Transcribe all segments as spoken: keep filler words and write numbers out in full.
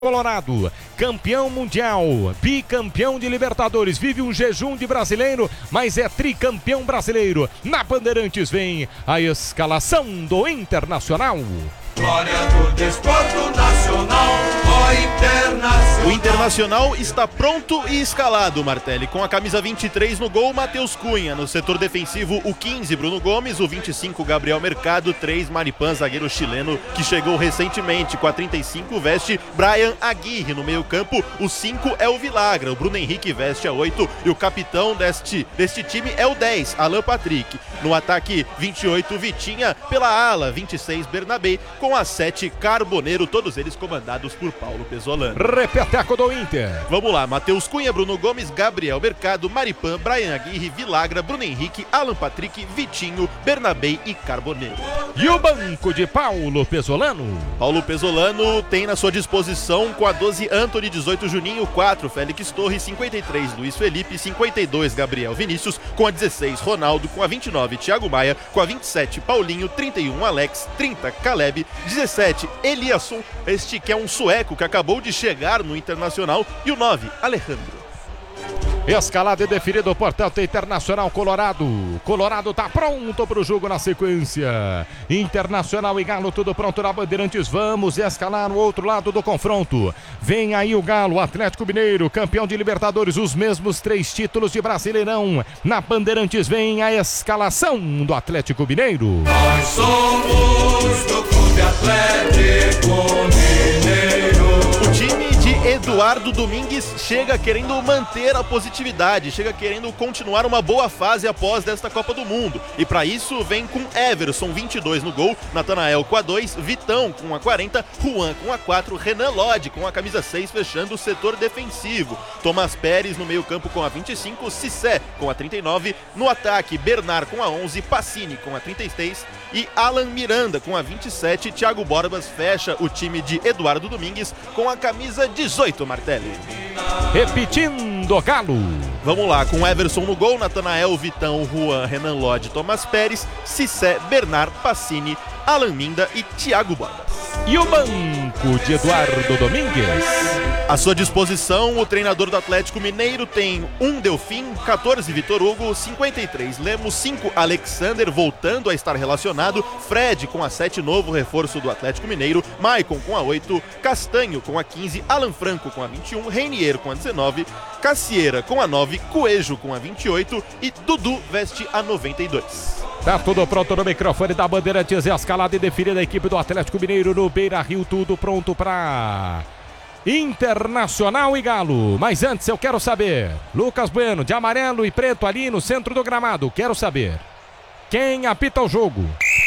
Colorado, campeão mundial, bicampeão de Libertadores, vive um jejum de brasileiro, mas é tricampeão brasileiro. Na Bandeirantes vem a escalação do Internacional. Glória do desporto nacional, ó Internacional. O Internacional está pronto e escalado, Martelli, com a camisa vinte e três no gol, Matheus Cunha. No setor defensivo, o quinze, Bruno Gomes, o vinte e cinco, Gabriel Mercado, três, Maripan, zagueiro chileno que chegou recentemente. Com a trinta e cinco, veste Brian Aguirre. No meio campo, o cinco é o Vilagra, o Bruno Henrique veste a oito e o capitão deste, deste time é o dez, Alan Patrick. No ataque, vinte e oito, Vitinha, pela ala, vinte e seis, Bernabé, com a sete, Carboneiro, todos eles comandados por Paulo Pesolano. Repeteco do Inter. Vamos lá, Matheus Cunha, Bruno Gomes, Gabriel Mercado, Maripan, Brian Aguirre, Vilagra, Bruno Henrique, Alan Patrick, Vitinho, Bernabé e Carboneiro. E o banco de Paulo Pesolano? Paulo Pesolano tem na sua disposição com a doze, Antony, dezoito, Juninho, quatro, Félix Torres, cinquenta e três, Luiz Felipe, cinquenta e dois, Gabriel Vinícius, com a dezesseis, Ronaldo, com a vinte e nove, Thiago Maia, com a vinte e sete, Paulinho, trinta e um, Alex, trinta, Caleb, dezessete, Eliasson, este que é um sueco que acabou de chegar no Internacional, e o nove, Alejandro. Escalado e definido, portanto, Internacional Colorado. Colorado tá pronto pro jogo na sequência. Internacional e Galo, tudo pronto na Bandeirantes. Vamos escalar no outro lado do confronto. Vem aí o Galo, Atlético Mineiro, campeão de Libertadores, os mesmos três títulos de Brasileirão. Na Bandeirantes vem a escalação do Atlético Mineiro. Nós somos do Clube Atlético Mineiro. O time de Eduardo Domingues chega querendo manter a positividade, chega querendo continuar uma boa fase após desta Copa do Mundo. E para isso vem com Everson, vinte e dois no gol, Natanael com a dois, Vitão com a quarenta, Juan com a quatro, Renan Lodge com a camisa seis fechando o setor defensivo. Tomás Pérez no meio campo com a vinte e cinco, Cissé com a trinta e nove, no ataque Bernard com a onze, Pacini com a trinta e seis e Alan Miranda com a vinte e sete. Thiago Borbas fecha o time de Eduardo Domingues com a camisa dezoito, Martelli. Repetindo, Galo. Vamos lá, com Everson no gol, Natanael, Vitão, Juan, Renan Lodge, Tomás Pérez, Cissé, Bernard, Pacini, Alan Minda e Thiago Borbas. E o banco de Eduardo Domingues? À sua disposição, o treinador do Atlético Mineiro tem um Delfim, quatorze Vitor Hugo, cinquenta e três Lemos, cinco Alexander voltando a estar relacionado, Fred com a sete, novo reforço do Atlético Mineiro, Maicon com a oito, Castanho com a quinze, Alan Franco com a vinte e um, Reinier com a dezenove, Cassieira com a nove, Coelho com a vinte e oito e Dudu veste a noventa e dois. Tá tudo pronto no microfone da Bandeirantes, escalada e definida a equipe do Atlético Mineiro no Beira-Rio, tudo pronto para Internacional e Galo. Mas antes eu quero saber, Lucas Bueno, de amarelo e preto ali no centro do gramado, quero saber, quem apita o jogo?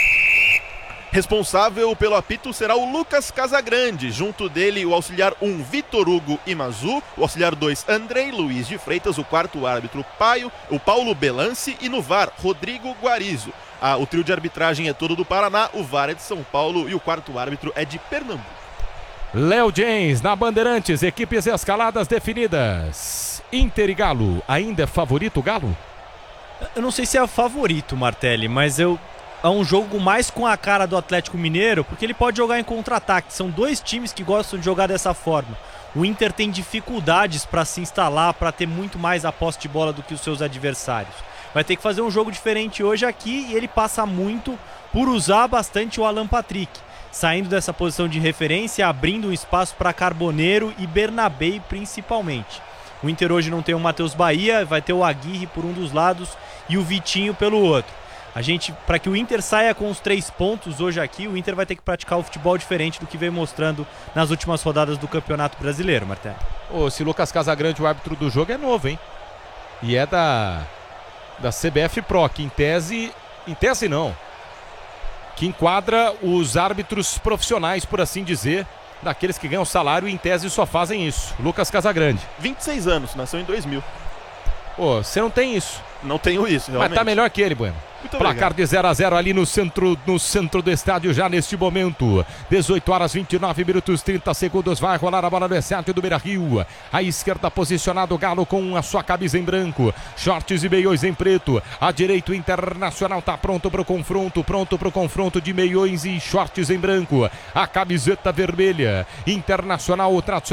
Responsável pelo apito será o Lucas Casagrande, junto dele o auxiliar um, Vitor Hugo Imazu, o auxiliar dois, Andrei Luiz de Freitas, o quarto árbitro Paio, o Paulo Belance e no V A R, Rodrigo Guarizo. Ah, o trio de arbitragem é todo do Paraná, o V A R é de São Paulo e o quarto árbitro é de Pernambuco. Léo James na Bandeirantes, equipes escaladas definidas. Inter e Galo, ainda é favorito o Galo? Eu não sei se é favorito, Martelli, mas eu... é um jogo mais com a cara do Atlético Mineiro, porque ele pode jogar em contra-ataque. São dois times que gostam de jogar dessa forma. O Inter tem dificuldades para se instalar, para ter muito mais a posse de bola do que os seus adversários. Vai ter que fazer um jogo diferente hoje aqui e ele passa muito por usar bastante o Alan Patrick, saindo dessa posição de referência, abrindo um espaço para Carboneiro e Bernabé principalmente. O Inter hoje não tem o Matheus Bahia, vai ter o Aguirre por um dos lados e o Vitinho pelo outro. A gente, para que o Inter saia com os três pontos hoje aqui, o Inter vai ter que praticar o futebol diferente do que vem mostrando nas últimas rodadas do Campeonato Brasileiro, Martelli. Ô, esse Lucas Casagrande, o árbitro do jogo, é novo, hein? E é da, da C B F Pro, que em tese, em tese não, que enquadra os árbitros profissionais, por assim dizer, daqueles que ganham salário e em tese só fazem isso. Lucas Casagrande. vinte e seis anos, nasceu em dois mil. Pô, você não tem isso. Não tenho isso, realmente. Mas tá melhor que ele, Bueno. Muito Placar obrigado. de zero a zero ali no centro, no centro do estádio já neste momento. dezoito horas, vinte e nove minutos, trinta segundos. Vai rolar a bola no estádio do Beira-Rio. À esquerda posicionado o Galo com a sua camisa em branco. Shorts e meiões em preto. À direita o Internacional está pronto para o confronto. Pronto para o confronto de meiões e shorts em branco. A camiseta vermelha. Internacional, o tradicional.